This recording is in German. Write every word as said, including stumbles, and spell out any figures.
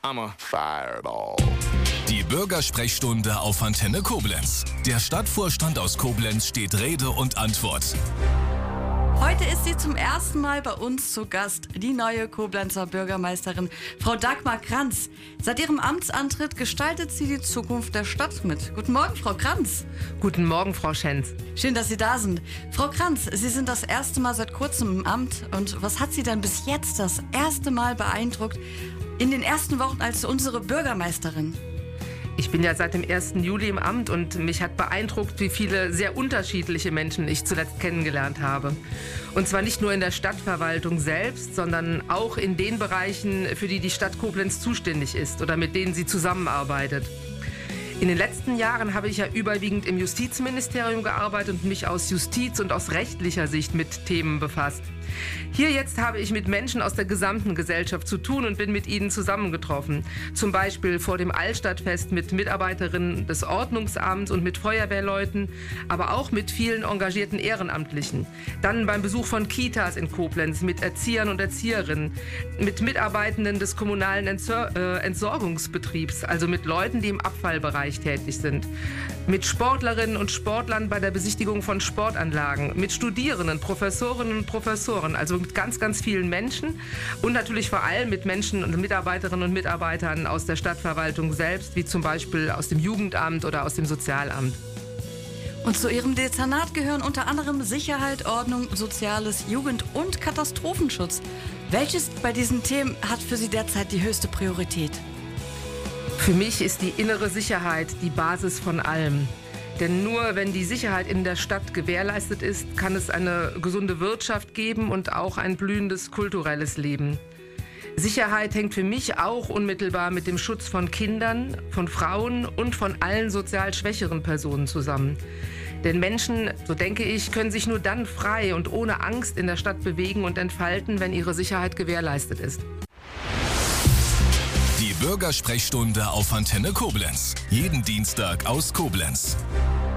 I'm a fireball. Die Bürgersprechstunde auf Antenne Koblenz. Der Stadtvorstand aus Koblenz steht Rede und Antwort. Heute ist sie zum ersten Mal bei uns zu Gast, die neue Koblenzer Bürgermeisterin, Frau Dagmar Kranz. Seit ihrem Amtsantritt gestaltet sie die Zukunft der Stadt mit. Guten Morgen, Frau Kranz. Guten Morgen, Frau Schenz. Schön, dass Sie da sind. Frau Kranz, Sie sind das erste Mal seit kurzem im Amt. Und was hat Sie denn bis jetzt das erste Mal beeindruckt in den ersten Wochen als unsere Bürgermeisterin? Ich bin ja seit dem ersten Juli im Amt und mich hat beeindruckt, wie viele sehr unterschiedliche Menschen ich zuletzt kennengelernt habe. Und zwar nicht nur in der Stadtverwaltung selbst, sondern auch in den Bereichen, für die die Stadt Koblenz zuständig ist oder mit denen sie zusammenarbeitet. In den letzten Jahren habe ich ja überwiegend im Justizministerium gearbeitet und mich aus Justiz- und aus rechtlicher Sicht mit Themen befasst. Hier jetzt habe ich mit Menschen aus der gesamten Gesellschaft zu tun und bin mit ihnen zusammengetroffen. Zum Beispiel vor dem Altstadtfest mit Mitarbeiterinnen des Ordnungsamts und mit Feuerwehrleuten, aber auch mit vielen engagierten Ehrenamtlichen. Dann beim Besuch von Kitas in Koblenz, mit Erziehern und Erzieherinnen, mit Mitarbeitenden des kommunalen Entsor- äh, Entsorgungsbetriebs, also mit Leuten, die im Abfallbereich tätig sind, mit Sportlerinnen und Sportlern bei der Besichtigung von Sportanlagen, mit Studierenden, Professorinnen und Professoren, also mit ganz, ganz vielen Menschen und natürlich vor allem mit Menschen und Mitarbeiterinnen und Mitarbeitern aus der Stadtverwaltung selbst, wie zum Beispiel aus dem Jugendamt oder aus dem Sozialamt. Und zu Ihrem Dezernat gehören unter anderem Sicherheit, Ordnung, Soziales, Jugend- und Katastrophenschutz. Welches bei diesen Themen hat für Sie derzeit die höchste Priorität? Für mich ist die innere Sicherheit die Basis von allem. Denn nur wenn die Sicherheit in der Stadt gewährleistet ist, kann es eine gesunde Wirtschaft geben und auch ein blühendes kulturelles Leben. Sicherheit hängt für mich auch unmittelbar mit dem Schutz von Kindern, von Frauen und von allen sozial schwächeren Personen zusammen. Denn Menschen, so denke ich, können sich nur dann frei und ohne Angst in der Stadt bewegen und entfalten, wenn ihre Sicherheit gewährleistet ist. Die Bürgersprechstunde auf Antenne Koblenz. Jeden Dienstag aus Koblenz.